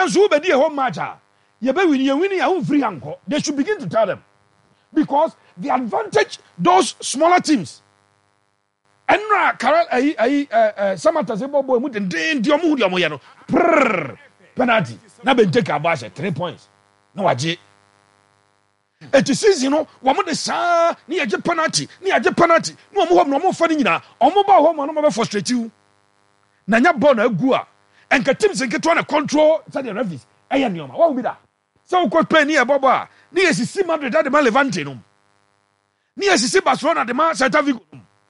so be di home match you be winning your own free anko. They should begin to tell them, because the advantage those smaller teams. Enra Carol Samata say boy mu den di omo hu di omo ye no penalty na be take abashe 3 points na waje eti season no wo mo de saa ni yaje penalty na omo ho no omo fa ni nyina omo ba ho mo no be frustrate you na nya ball na agu a enka teams nketo na control say the referees eya ni oma wo bi da so ko pe ni e bobo a ni esisi Madrid de ma Levante no ni esisi Barcelona de ma Celta Vigo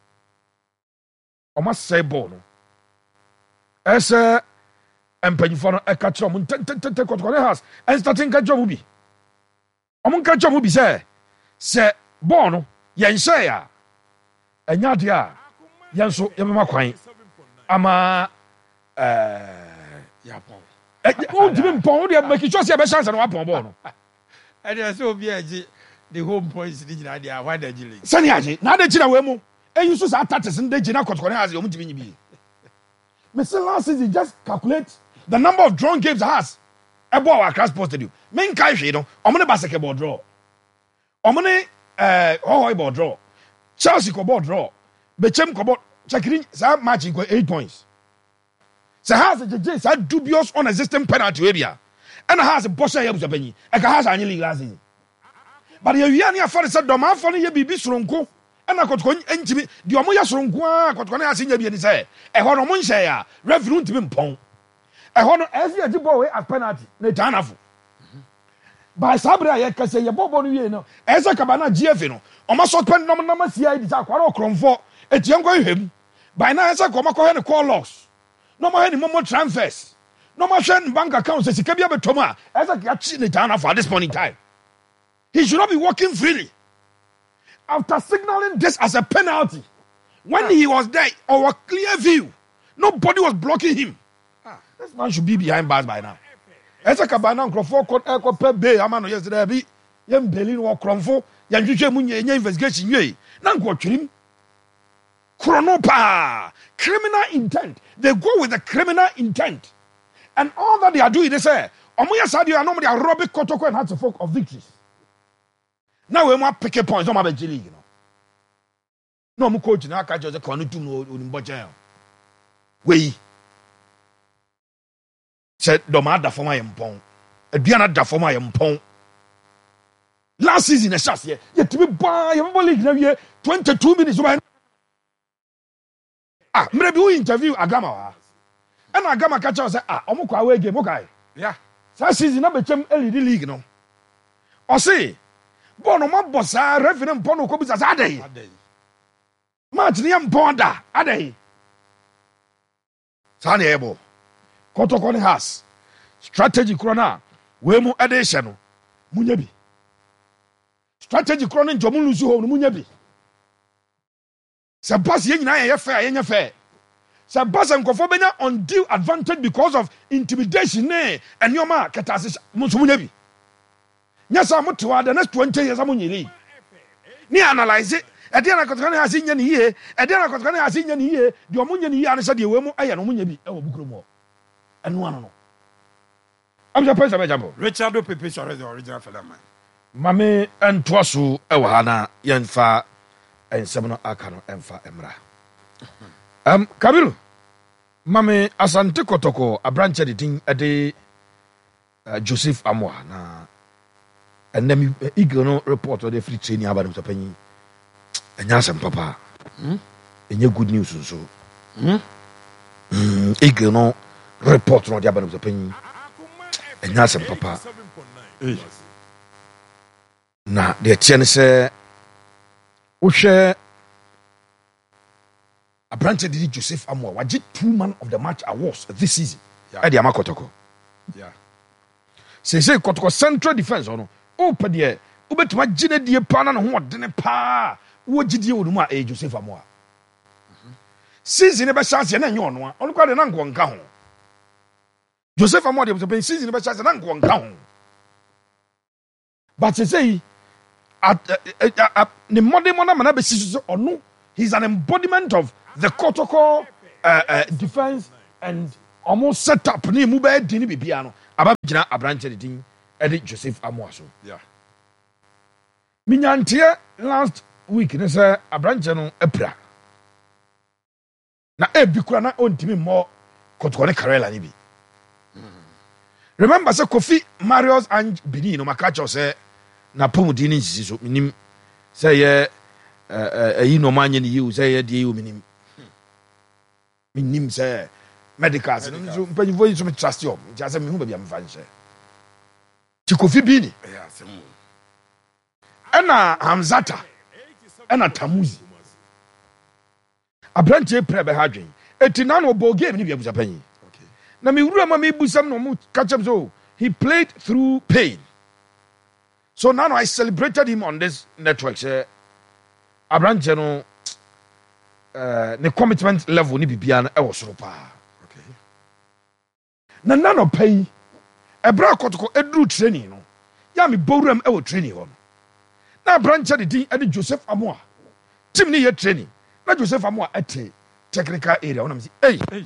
Oma say ball no. Ese empanyifo no catch am tete kotkone house and starting catch am bi. Omo catch am bi say ball no yen share ya. Enya de a yen so yemema kwan. Ama ya pon. O di me pon o de make sure say be chance na wa pon ball no. E dey say obi agi the home points ni nyina dey why the league. Sani agi na de chira we mu. And you so that taxes in the Gina Kotkone has your Mutimi. Mr. Last season, just calculate the number of drawn games has. A ball across posted you. Main Kai, no, Omane basketball draw. Omane, ball draw. Chelsea ball draw. Bechem ball checking that match equal 8 points. So has a JJ, so dubious unexisting penalty area. And has a Bosha Yabusabeni, and has annually last season. But you are for the Doma for the BB Sronko. And I got going into the Omoya Sronqua, Kotkone has in your say, a honor Monshire, revenue to be pong. A honor as you do boy at penalty, Netanafu. By Sabra, I can say, Bobo, you know, as a cabana GFino, almost so pen number CI, the Aquaro Cronfort, a young going him. By now, as a Comako and a call loss. No more any more transfers. No more sharing bank accounts as he can be able to Toma, as a catch in the town for this point in time. He should not be walking freely. After signaling this as a penalty, when he was there, our clear view, nobody was blocking him. This man should be behind bars by now. As a cabana, Crawford, Echo Bay, Amano yesterday, young Berlin or Cronfo, young Munya investigation, ye, none got him. Chronopa, criminal intent. They go with the criminal intent. And all that they are doing, they say, Omoya Sadio, normally are robbing Kotoko and Hearts of Folk of victories. Now we want pick points. Don't have a league, you know. No, my coach now catch us a corner to no in Bojan. We said, "Domada for my empong, a Diana da for my empong." Last season, a shot here. Yet to be by a league now here 22 minutes. Maybe we interview Agama, and Agama catch us. Omuka away game, okay? Yeah. That season, I became LED league, no. Or say. Bono ma bossa referee mpono ko bisa adai match ni mponda adai sane ebo Kotoko has strategy corona we mu adeshe no munyabi strategy corona njomu lusu ho no munyabi se pass ye nyina ye fair ye fair se pass nkofo benya undue advantage because of intimidation and yoma ketase munyabi. Yes, I'm to the next 20 years. I'm only ni analyze it. A dear Kotkone has in any year, a dear Kotkone has in any year, the Omunian Yanisadi Wemo, I am Munyabi, or Bukrumo. And one. I'm the person of Jambo. Richard Pepe is the original for that man. Mame and Twasu, Ewahana, Yanfa, and Semino Akano, and Fa Emra. Kabiru, Mame Asante Kotoko, a branch editing a day Joseph Amwa. And then Eagle no report or the free training about him to penny. And yes, and papa. And your good news so. Eagle no report on the about him to penny. And yes, and papa. Now, the chance say, we share a branch of Joseph Amwa. Wajit 2 man of the match awards this season. At the Amakotoko. Yeah. Say, Kotoko central defense or no. Open there. Ubetuma jine die pa na ho odene pa. Wo gidie wonum a Joseph Amoa. Season be chance na enye ono a. Ono kwa de na nkonka ho. Joseph Amoa de be season be chance na nkonka ho. But say the modern man be so ono, he's an embodiment of the Kotoko defense and almost set up ni mu be di ni bibia no. ababgyina aberanteɛ de din ɛde Joseph Amoah so. Yeah. Minyanteɛ last week ne sɛ aberanteɛ no apira na ebi kura na ontimi mmɔ kɔtɔkɔ ne Karela ne bi. Remember sɛ Kofi Marius and Benin no maka kyerɛw sɛ na pomudi ne nsisi so minim sɛ yɛ ayi no manye ne yiw sɛ yɛ de yiw minim sɛ medicals no so mpanyinfo yi so me trust you nti asɛ me hu ba bia mfa nhyɛ ti Kofi bi ni ɛna Hamzata ɛna Tamuzi abrante prɛ bɛ ha dwen eti na no ball game ni bia busa panyin na me wura ma me busam no mu catch up so he played through pain. So now I celebrated him on this network. Abrante no the commitment level ni bibia na e wo soro pa. Okay. Na no pay ebra kotoko edru training no. Ya me bowram e wo training ho. Na Abrante de din e Joseph Amoah. Team ni ye training. Na Joseph Amoah ete technical area wona me say, "Hey.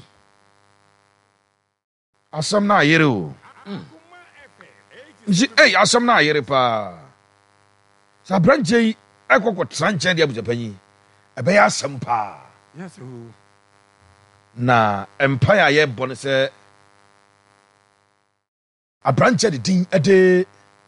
Asam na yere o." Hey, asam na yere pa. Sa Abrante yi ekoko tranche dia bujapanyi. Ebe ya asam pa. Yes. Na empire ye bone se Abrante de din ede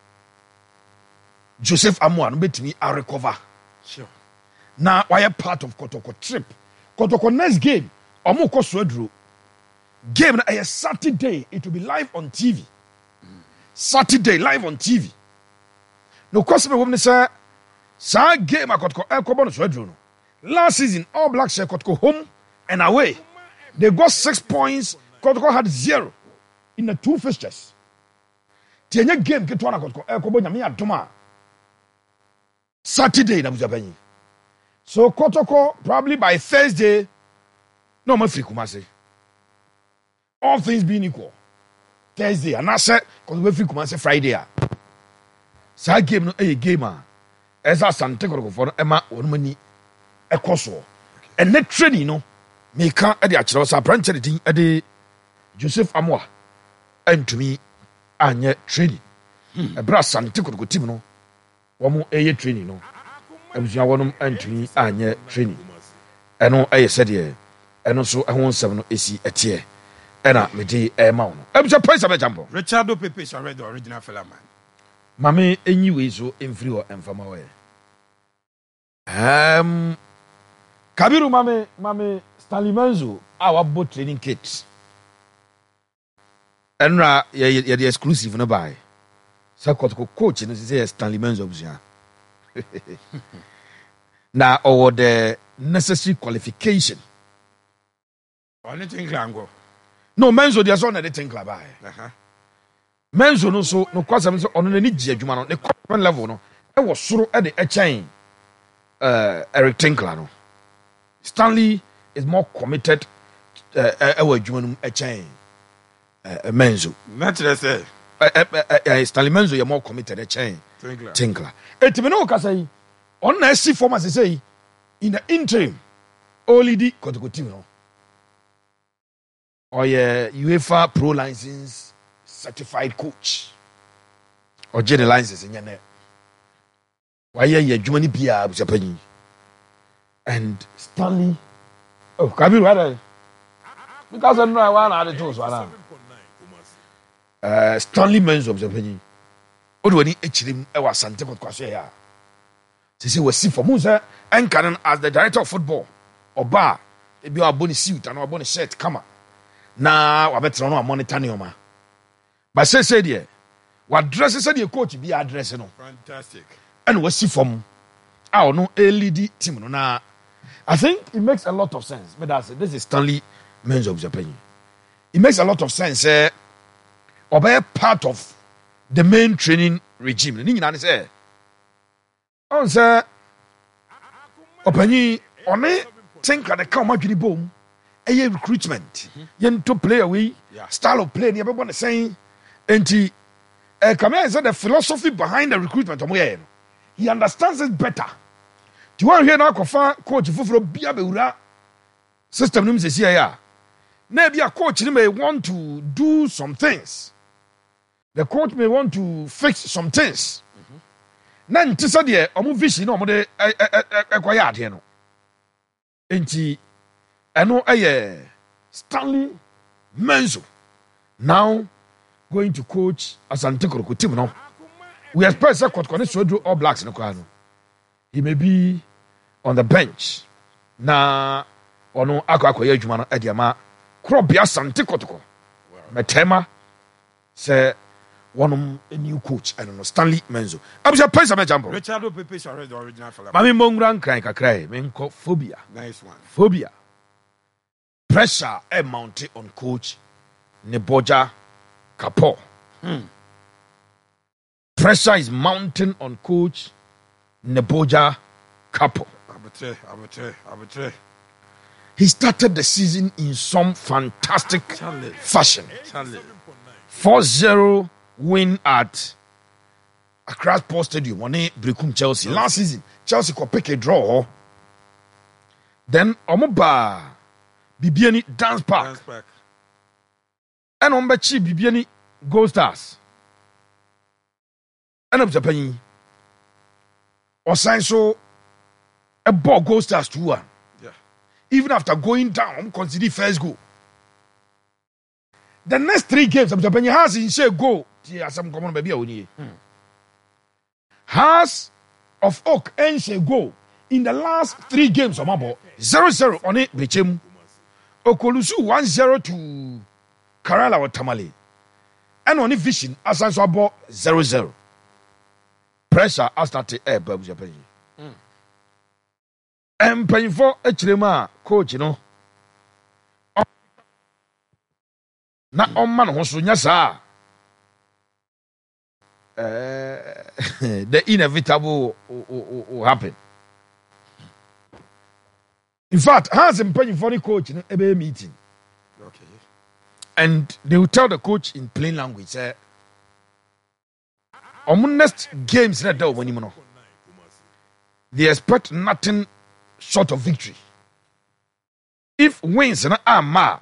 Joseph Amoah no betimi a recover. Sure. Na why part of Kotoko trip. Kotoko next game omo ko so aduro. Game na a Saturday, it will be live on TV. Saturday live on TV. No customer woman say sa game akotko ekobo no so aduro no. Last season All Blacks kotko home and away. They got 6 points. Kotko had 0 in the 2 fixtures. Tienya game ketwa na kotko ekobo nyame adoma. Saturday na bujabanyi. So Kotoko probably by Thursday no ma free Kumasi. All things being equal. Thursday, and I said, because we free Kumasi Friday. So I game no a gamer. As I stand take for Emma or money a coso. And net training, no, me can't at the actual apprentice at the Joseph Amoah. And to me, and yet training. A brass and take go team no. One more a training, no. I was your one and to me, and yet training. And no, I said, yeah. And also, I want 7 AC a tier. Ena me di mount. Ebisa price abe jambo. Richardo Pepe is already the original fella man. Mame anyway so emfiri o emfama we. Kabiru mame Stanley Menzo our boat training kits. Enra ye the exclusive no buy. Sakot ko coach no say Stanley Menzo busia. Na or the necessary qualification. Anything Glango. No, Menzo there's one at the thing club. Menzo no so no kwasa me so ono na ni gye adwuma no the common level no e wo soro e de chain Eric Tinkler no. Stanley is more committed e wo adwuma no e chain Menzo. Naturally say Stanley Menzo you more committed e chain Tinkler. Etime no kasa yi on na see form as say in the interim only the Kotoko team no. Or UEFA Pro License certified coach. Or the license in your net. Why ye Germany Pia Japan and Stanley. Oh, Kabiru rather. Because I know I want other tools. Stanley Menzo of Japan. What do we need? I was Santiago Quasea. She was see for Musa and Canon as the director of football or bar. If you are bonny suit and a bonny shirt, come on. Na wabetra no monitor ne oma ba say there what dress say the coach be address no fantastic and we see from our no lead team no na I think it makes a lot of sense but that's this is Stanley Menzo of Japan. It makes a lot of sense or be part of the main training regime ni nyina ne say on say opani one think that come madwini bom a recruitment. Yen to play away, style of play, never want to say. And he come here and said the philosophy behind the recruitment. He understands it better. Do you want to hear now? Coach Fufro Biabeura system says here. Maybe a coach may want to do some things. the coach may want to fix some things. Na nti sɛ deɛ ɔmo vision na ɔmo de ɛkɔyɛ adeɛ no. Nti ɛno ɛyɛ Stanley Menzo now going to coach Asante Kotoko team no. We expect that Kotoko ne so do All Blacks no kwa no. He may be on the bench. Na ɔno akɔyɛ adwuma no ɛde ama Krobia Asante Kotoko. Metema say one new coach, I don't know, Stanley Menzo. I'm just playing some jumbo. Richard Pepe is already the original fella. Mami Mongran crying kakray, menko phobia. Nice one. Phobia. Pressure mounted on coach Neboja Kapo. Pressure is mounting on coach Neboja Kapo. Arbitre. He started the season in some fantastic fashion. 4-0 win at Accra Sports Stadium on Brekum Chelsea. Last season, Chelsea could pick a draw. Then Omoba Bibiani Dance Park. And Ombachi Bibiani Gold Stars. And of Japan. Or so a ball Gold Stars 2-1. Even after going down, consider first goal. The next 3 games, Japan has in say go. Some common baby only. Hearts of Oak and say go in the last 3 games of Mabo 0-0 on it. Bechem Okolusu 1-0 to Kerala or Tamale, and on it Vision as I saw 0-0. Pressure has started Bob Japan. And paying for a chilema coach, you know. Na man who nyasa. The inevitable will happen. In fact, has him paying for the coach in a meeting. Okay. And they will tell the coach in plain language, on next games that day when you know. They expect nothing short of victory. If wins and ma,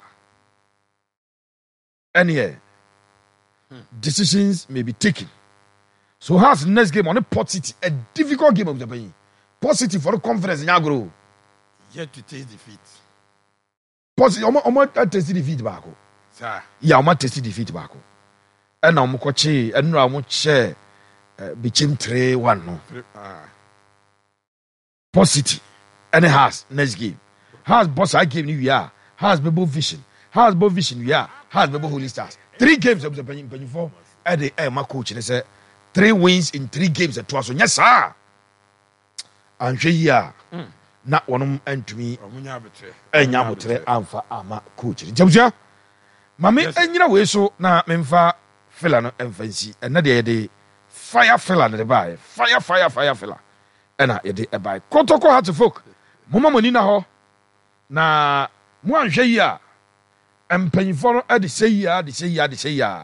any decisions may be taken. So how's the next game on a Port City, a difficult game of the Japan. Port City for the confidence in Agro. Yet to taste defeat. Port City, almost tasted defeat back. Sir. Yeah, almost tasted defeat back. And now Mokoche, and now I'm share between 3-1 no. Port City. And it has next game. Has boss I game New Year. Has Bebo Vision. Has Bo Vision Year. Has Bebo Holy Stars. 3 games of the penny for. And the my coach and say 3 wins in 3 games at twice. Yes, sir. And here, not one and to me. And Yamutre Alpha Ama coach. Jamja, Mammy, and you know, so now Memfa Felano and Fancy. And not the fire fella at the buy. Fire fella. And I did by Kotoko had to folk. Mama Monina ho na mo anhwe yi a empanyifo no de say ya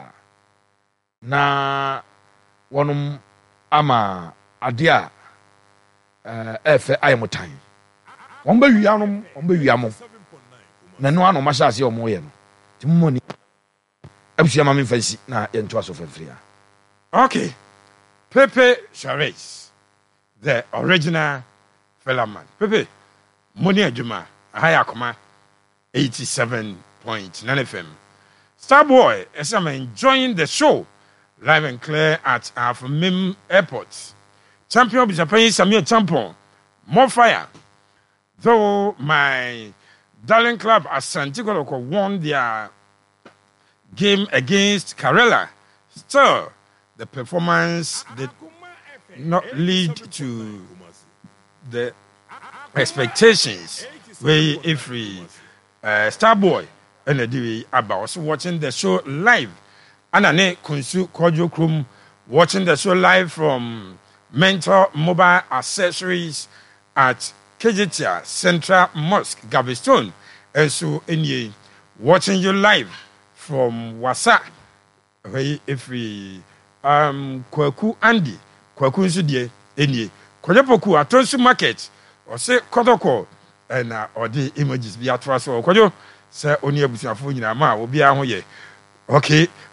na wonom ama ade a efe ayemotan won ba wia mo na no ano ma sha ase o mo ye no ti mo ni abusua ma me fancy na ye nto aso fafria. Okay. Pepe Charest, the original fella man. Pepe Money Ajuma, Hayakoma, 87.9 FM. Starboy, as I'm enjoying the show, live and clear at Afamim Airport. Champion of Japan, Samuel Champon, more fire. Though my darling club Asante Kotoko won their game against Kerala, still the performance did not lead to the expectations where if we Starboy and the about also watching the show live and ane kunsu kojo krum watching the show live from Mentor Mobile Accessories at Kejetia Central Mosque Gavestone, and so any watching you live from Wasa where if we Kwaku Andy Kwaku Sudie any Kojopoku Atonsu Market or say Kotoko and or the images be at so Kojo say only abusiafo nyina ma obi a ho ye. Okay,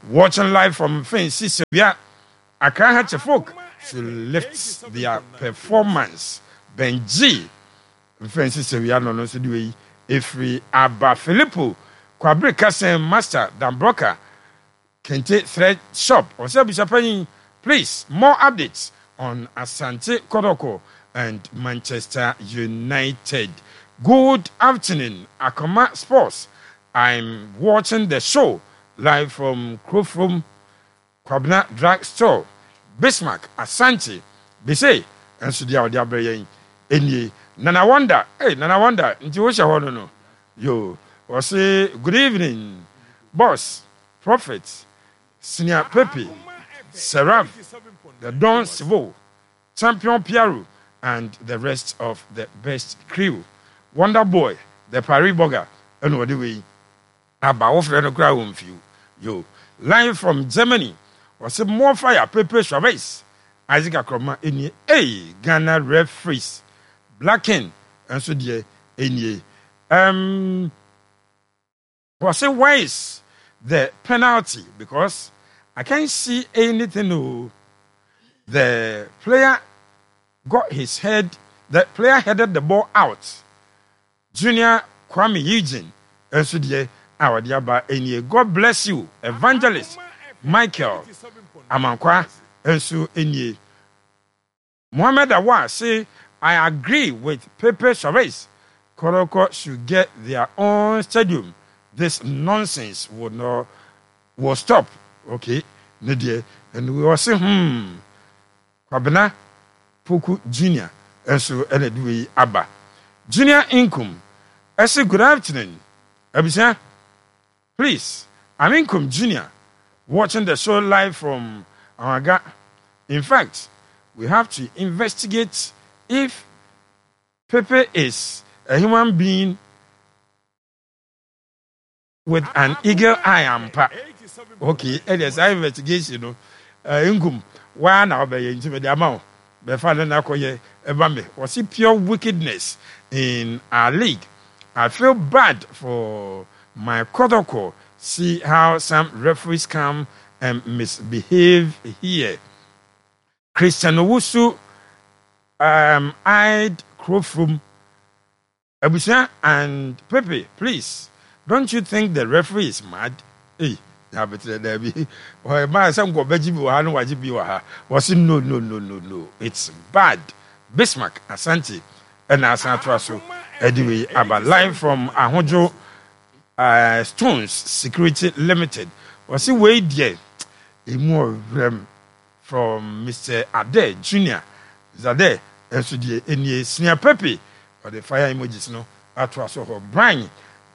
watching live from Fancy Serbia. Accra Hatchfolk to lift their performance. Benji Fancy Serbia no so do Efri Abba Filippo Kwabre Kasen Master Dambroka Kente Thread Shop or Sabishapani. Please, more updates on Asante Kodoko and Manchester United. Good afternoon, Akoma Sports. I'm watching the show live from Crofrom Kwabna Drug Store, Bismarck, Asante, Bise, and Sudia Diabre. Any Nana Wanda, Nana Wanda, into which I want to know. Yo, or say good evening, boss, prophet, senior Pepe, Seraph, the Don Sivo, Champion Piaru, and the rest of the best crew. Wonder Boy, the Paris Burger, and what do we about offering a crowd for you? Yo, live from Germany, or some more fire, Pepe Chavez, Isaac Akroma, any Ghana referees, Blacken, and so dear, any was it wise the penalty because I can't see anything. No, the player got his head. The player headed the ball out. Junior Kwame Eugene, and so dear, our dear, any God bless you, Evangelist Michael Amankwa, and so any Mohammed Awa say, I agree with Pepe Chavez. Koroko should get their own stadium. This nonsense will stop. Okay, Nadia, and we will say, Kwabena Poku Junior, and so Edwin Abba. Junior Income, I say good afternoon. Abisa, please, I'm Income Junior, watching the show live from Amaga. In fact, we have to investigate if Pepe is a human being with an eagle eye. Okay, it is an investigation. Ingum, why now be into the amount? Be found na koye ebame. Was it pure wickedness in our league? I feel bad for my Kodoko. See how some referees come and misbehave here. Christian Owusu eyed Crofrom Abusia and Pepe, please. Don't you think the referee is mad? Hey, was it no. It's bad. Bismarck, Asante, and Asantraso. Anyway, about live from Ahojo Stones Security Limited. Was it way there? More from Mr. Ade Jr. Zade, and so the any senior Pepe or the fire emojis no. Atwaso of Brian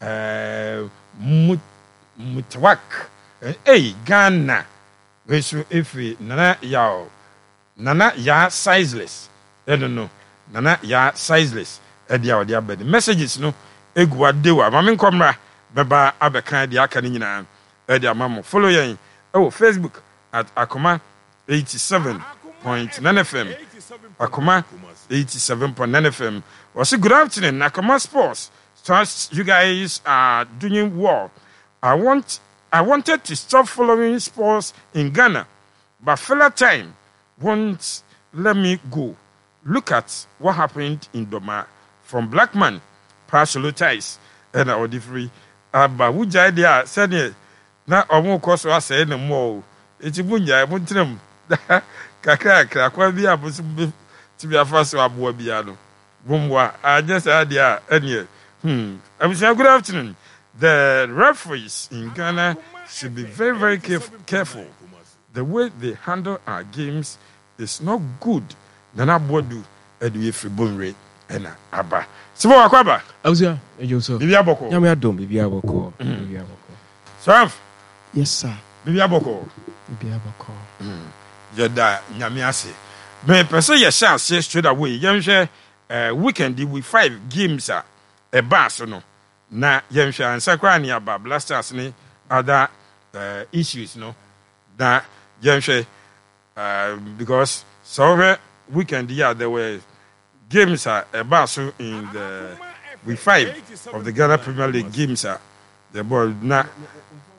Mutawak. Hey, Ghana. If we Nana ya sizeless. I don't know. Nana ya sizeless. Edia dia bed. Messages no. Egwa dewa. Mamin komra. Baba abekan dia kanina. Edia mamo. Follow yen. Oh, Facebook at Akoma 87.9 FM. Akoma 87.9 FM. Was it good afternoon, Akoma Sports? Trust you guys are doing well. I wanted to stop following sports in Ghana, but fella time won't let me go. Look at what happened in Doma from Blackman, partial ties, and our different. But which idea said it? Now, I won't cause us say no more. It's a bunja, I won't tell them. Kakra, quite be able to be a first or boy piano. Boomwa, I just had the any. I was saying good afternoon. The referees in Ghana should be very, very careful. The way they handle our games is not good. Nana Bodu, Edu Fribunre, and Abba. So, Aquaba. I was here, so. Bibiaboko. Yamiadom, Bibiaboko. Saraf. Yes, sir. Bibiaboko. Bibiaboko. Yada, Yamiase. Me person your chance say straight away. Yamshe weekend with 5 games a bass no. Na yamshe ansa kwa ni aba Blasters ni other issues no. Na yamshe because so weekend there were games a bass in the with 5 of the Ghana Premier League games the ball na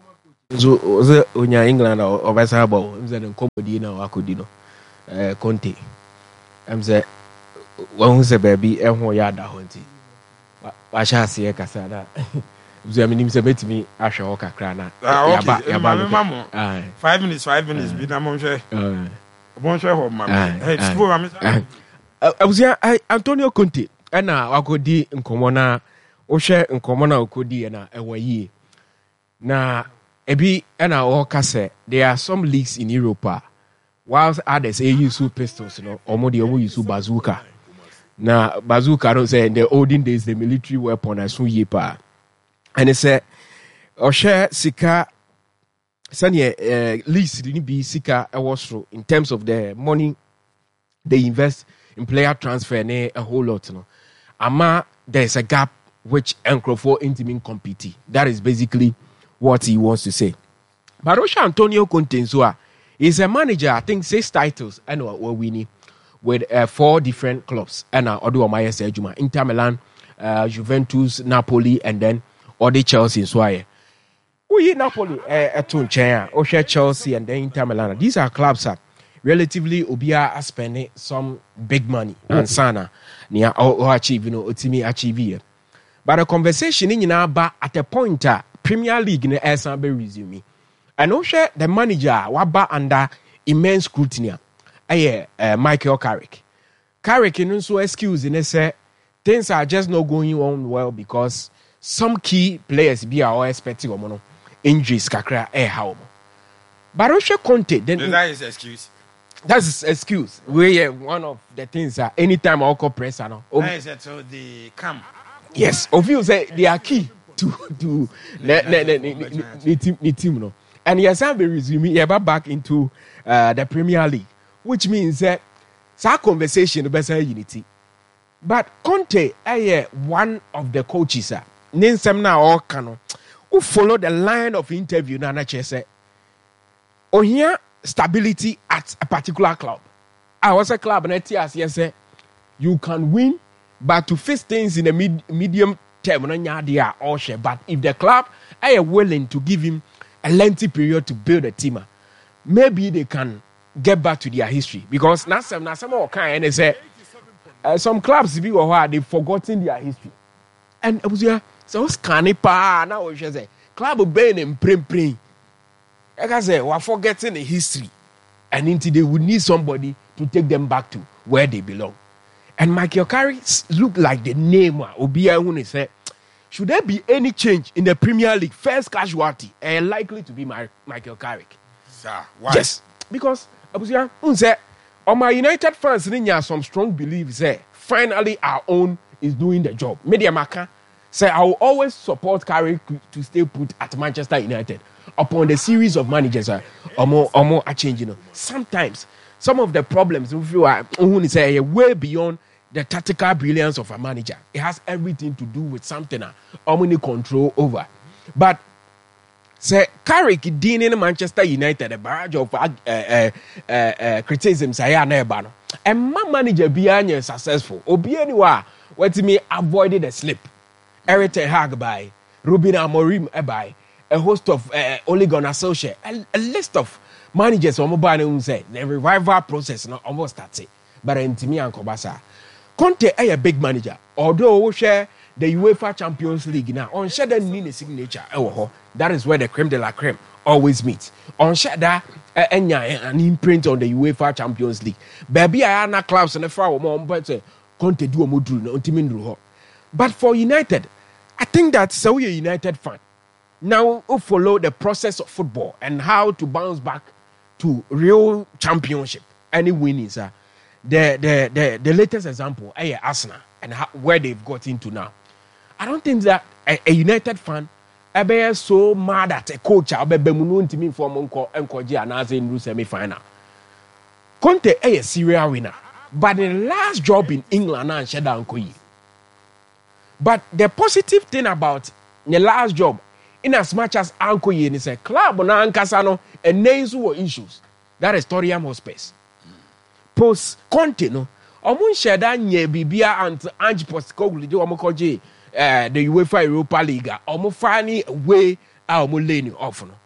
So was it when you're England or vice about I'm saying comedy now Akudino Conte. I'm saying one say baby and who yada hunty. I shall see a casada. I mean, him say bet me I shall walk a crana. Okay, 5 minutes, be na monche. Monche home, mamma. Hey, school, mamma. I was here, Antonio Conte, and now I could di in Comona, or share in Comona, could di and a way. Now, Ebi and our Casse, there are some leagues in Europa, whilst others use pistols, or more the use bazooka. Now, bazooka, don't say in the olden days, the military weapon as soon yepa. And it said, or share Sika, Sanya, lease didn't be Sika, also in terms of the money they invest in player transfer, a whole lot. Ama, there's a gap which Encrofor intimate compete. That is basically what he wants to say. But Osha Antonio Conte is a manager, I think 6 titles, and we're winning with 4 different clubs. And Odu Omaya Sejuma, Inter Milan, Juventus, Napoli, and then Odi Chelsea in Swaye. We Napoli, Osha Chelsea, and then Inter Milan. These are clubs that relatively Obia are spending some big money and sana near or achieve, Otimi achieve. But the conversation in Yinaba at a point Premier League in the SRB resume. And also the manager waba under immense scrutiny. Michael Carrick. Carrick in also excuse in say things are just not going on well because some key players be are expecting injuries kakra how. But also Conte then that is excuse. That's his excuse. We one of the things that anytime I call press and so the camp. Yes, of you say they are key to the team. And yes, I'll be resuming back into the Premier League, which means that our conversation is better unity. But Conte, one of the coaches, name some now all canon, who follow the line of interview. Nana say, oh here stability at a particular club. I was a club and yes, you can win. But to face things in a medium term, but if the club are willing to give him a lengthy period to build a team, maybe they can get back to their history. Because now some kind and say some clubs they've forgotten their history. And I was here, so scanny pa now we say club obeying and praying. Like I say, we're forgetting the history, and until they would need somebody to take them back to where they belong. And Michael Carrick look like the name. Obia when he said, should there be any change in the Premier League? First casualty likely to be Michael Carrick. Sir, why? Yes, because Abusia, my United fans have some strong beliefs. Finally, our own is doing the job. Media Maka say I will always support Carrick to stay put at Manchester United upon the series of managers or more are changing. Sometimes some of the problems we are say way beyond the tactical brilliance of a manager. It has everything to do with something only control over. But say Carrick Dean in Manchester United, a barrage of criticisms I never know. And my manager being successful. Obianiwa what me avoided a slip. Eric Ten Hag by Ruben Amorim by a host of Ole Gunnar Solskjaer, a list of managers on mobile say the revival process not almost started. But in Timi and Kobasa. Conte a big manager, although we share the UEFA Champions League now. On share the need signature. That is where the creme de la creme always meets. On share that an imprint on the UEFA Champions League. Baby, I am not clubs and the far more but Conte do a module. But for United, I think that so you're a United fan. Now we follow the process of football and how to bounce back to real championship. Any winnings are. The latest example, Arsenal, and where they've got into now. I don't think that a United fan is so mad at a coach. I'll be to me for Monko and as in semi-final. Conte is a serial winner, but the last job in England and Shedan Koyi. But the positive thing about the last job, in as much as Ankoye is a club on Ankasano and names who were issues, that is Tottenham Hotspur. Post Conte no omun sheda nye bibia and Ange Postecoglou de omo koje the UEFA Europa League omo fani way a omo lane off no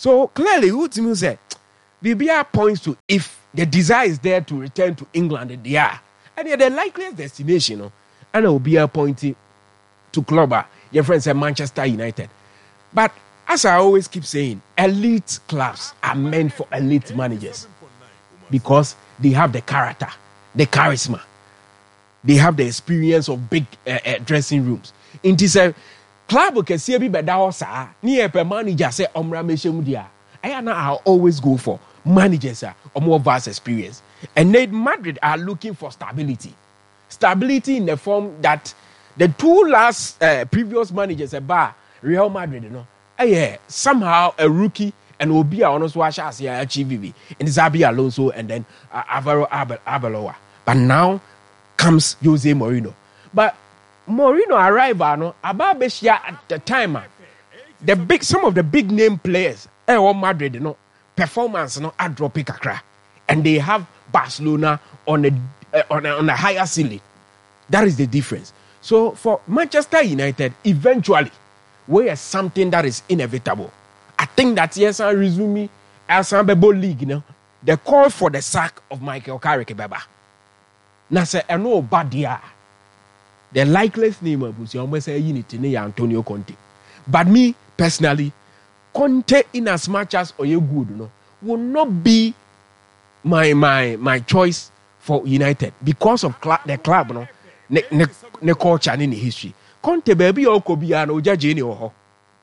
So clearly, Utimi said, BBR points to if the desire is there to return to England, they are. And they're the likeliest destination, you know, and it will be appointed to club, your friends at Manchester United. But as I always keep saying, elite clubs are meant for elite managers because they have the character, the charisma, they have the experience of big dressing rooms. In this club, can see a bit better. Near per manager say, Omra Meshemudia. I always go for managers or more vast experience. And Madrid are looking for stability. Stability in the form that the two last previous managers about Real Madrid, you know, somehow a rookie and will be honest wash as HVV and Xabi Alonso and then Alvaro Arbeloa. But now comes Jose Mourinho. But Mourinho arrived about Beshia at the time. Some of the big name players Madrid, you know, performance, you know, are dropping kakra, and they have Barcelona on a higher ceiling. That is the difference. So for Manchester United, eventually, where something that is inevitable. I think that yes, I resume as Bebo League, you know, the call for the sack of Michael Carrick Baba. Now say I know bad dia. The likeliest name of Busi almost say unity near Antonio Conte. But me personally, Conte in as much as Oye good, you know, will not be my choice for United because of the club, you know, ne culture and in history. Conte baby o Kobiano Jajini or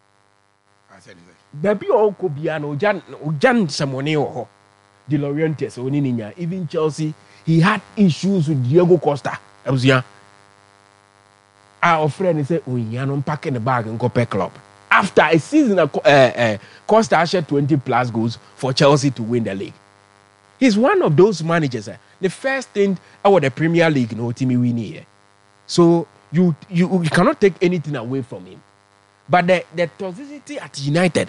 baby o Kobiano Jan Samone or De Laurentiis or Nininya. Even Chelsea, he had issues with Diego Costa. I was young. Our friend said, "Oh, you're not packing the bag and go pay club." After a season, Costa shared 20 plus goals for Chelsea to win the league. He's one of those managers. The first thing about the Premier League, no team win here. So you cannot take anything away from him. But the toxicity at United